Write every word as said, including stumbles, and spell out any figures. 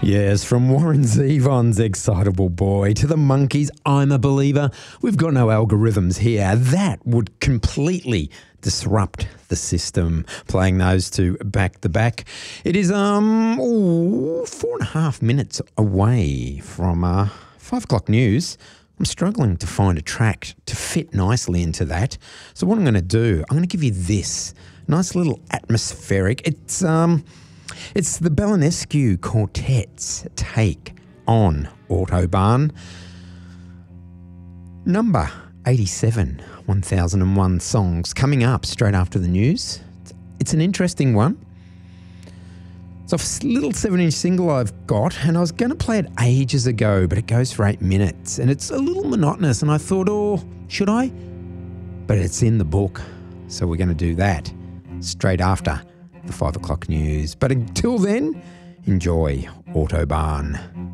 Yes, from Warren Zevon's Excitable Boy to the Monkees' I'm a Believer, we've got no algorithms here. That would completely disrupt the system, playing those two back to back. It is um ooh, four and a half minutes away from uh, five o'clock news. I'm struggling to find a track to fit nicely into that. So what I'm going to do, I'm going to give you this nice little atmospheric. It's um, it's the Belenescu Quartet's take on Autobahn. Number eighty-seven, one thousand one songs, coming up straight after the news. It's an interesting one. It's a little seven-inch single I've got, and I was going to play it ages ago, but it goes for eight minutes, and it's a little monotonous, and I thought, oh, should I? But it's in the book, so we're going to do that straight after the five o'clock news. But until then, enjoy Autobahn.